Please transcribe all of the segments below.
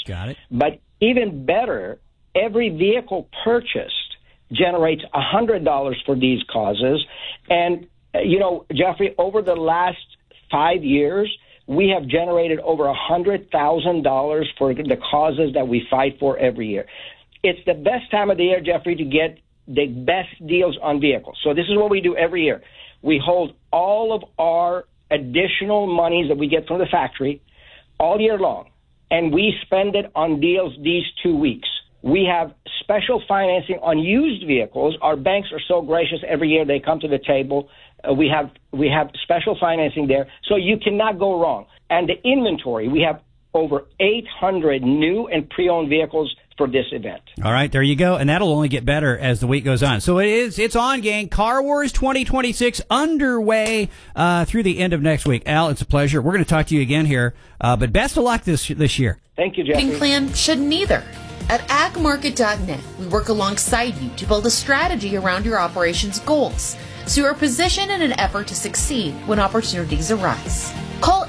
Got it. But even better, every vehicle purchased generates $100 for these causes. And, Jeffrey, over the last 5 years, we have generated over $100,000 for the causes that we fight for every year. It's the best time of the year, Jeffrey, to get the best deals on vehicles. So this is what we do every year. We hold all of our additional monies that we get from the factory all year long, and we spend it on deals these 2 weeks. We have special financing on used vehicles. Our banks are so gracious every year. They come to the table. We have special financing there, so you cannot go wrong. And the inventory, we have over 800 new and pre-owned vehicles for this event. All right, there you go. And that'll only get better as the week goes on. So it's on, gang. Car Wars 2026 underway through the end of next week. Al, it's a pleasure. We're going to talk to you again here, but best of luck this year. Thank you, Jeffrey. Plan shouldn't either. At agmarket.net, we work alongside you to build a strategy around your operations goals, so you're positioned in an effort to succeed when opportunities arise. Call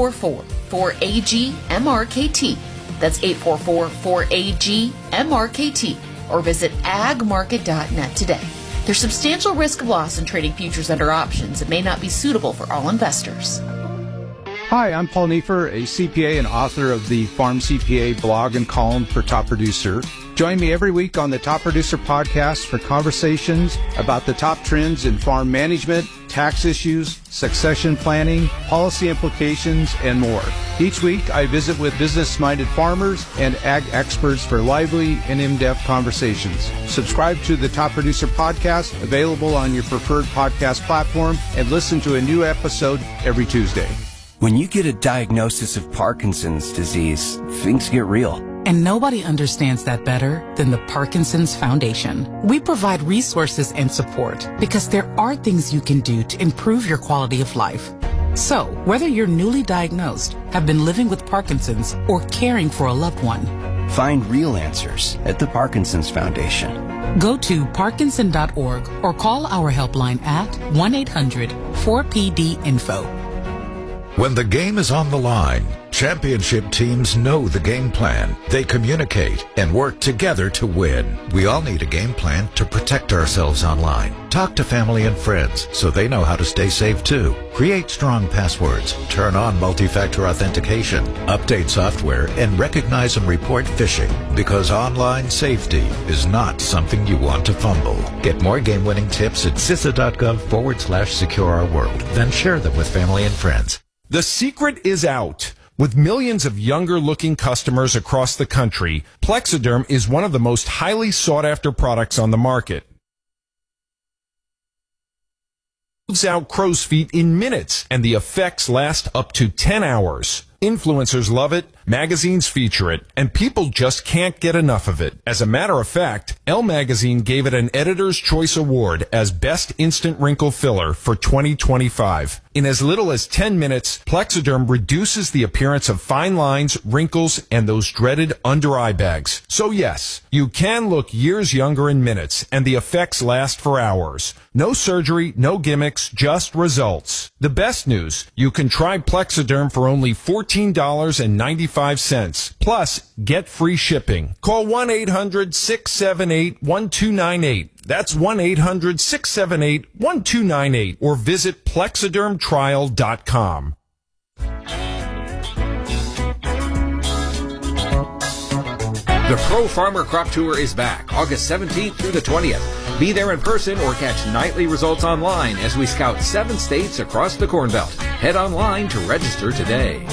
844-4AG-MRKT. That's 844-4AG-MRKT, or visit agmarket.net today. There's substantial risk of loss in trading futures under options that may not be suitable for all investors. Hi, I'm Paul Neiffer, a CPA and author of the Farm CPA blog and column for Top Producer. Join me every week on the Top Producer podcast for conversations about the top trends in farm management, tax issues, succession planning, policy implications, and more. Each week, I visit with business-minded farmers and ag experts for lively and in-depth conversations. Subscribe to the Top Producer podcast, available on your preferred podcast platform, and listen to a new episode every Tuesday. When you get a diagnosis of Parkinson's disease, things get real. And nobody understands that better than the Parkinson's Foundation. We provide resources and support because there are things you can do to improve your quality of life. So, whether you're newly diagnosed, have been living with Parkinson's, or caring for a loved one, find real answers at the Parkinson's Foundation. Go to parkinson.org or call our helpline at 1-800-4PD-INFO. When the game is on the line, championship teams know the game plan. They communicate and work together to win. We all need a game plan to protect ourselves online. Talk to family and friends so they know how to stay safe too. Create strong passwords, turn on multi-factor authentication, update software, and recognize and report phishing, because online safety is not something you want to fumble. Get more game-winning tips at CISA.gov/secure our world. Then share them with family and friends. The secret is out. With millions of younger-looking customers across the country, Plexiderm is one of the most highly sought-after products on the market. Moves out crow's feet in minutes, and the effects last up to 10 hours. Influencers love it, magazines feature it, and people just can't get enough of it. As a matter of fact, Elle Magazine gave it an Editor's Choice Award as Best Instant Wrinkle Filler for 2025. In as little as 10 minutes, Plexiderm reduces the appearance of fine lines, wrinkles, and those dreaded under-eye bags. So yes, you can look years younger in minutes, and the effects last for hours. No surgery, no gimmicks, just results. The best news, you can try Plexiderm for only $14.95. Plus, get free shipping. Call 1-800-678-1298. That's 1-800-678-1298. Or visit plexidermtrial.com. The Pro Farmer Crop Tour is back, August 17th through the 20th. Be there in person or catch nightly results online as we scout 7 states across the Corn Belt. Head online to register today.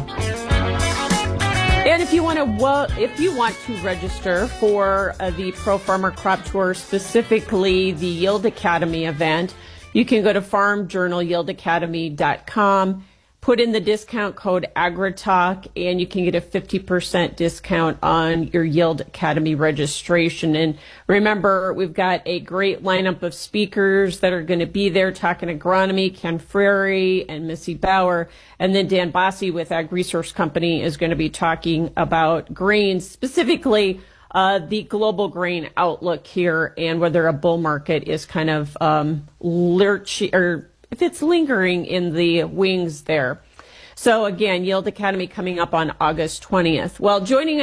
And if you want to register for the Pro Farmer Crop Tour, specifically the Yield Academy event, you can go to farmjournalyieldacademy.com, put in the discount code AgriTalk, and you can get a 50% discount on your Yield Academy registration. And remember, we've got a great lineup of speakers that are going to be there talking agronomy. Ken Frary and Missy Bauer. And then Dan Bossi with Ag Resource Company is going to be talking about grains, specifically the global grain outlook here, and whether a bull market is kind of lurching, or if it's lingering in the wings there. So again, Yield Academy coming up on August 20th. Well, joining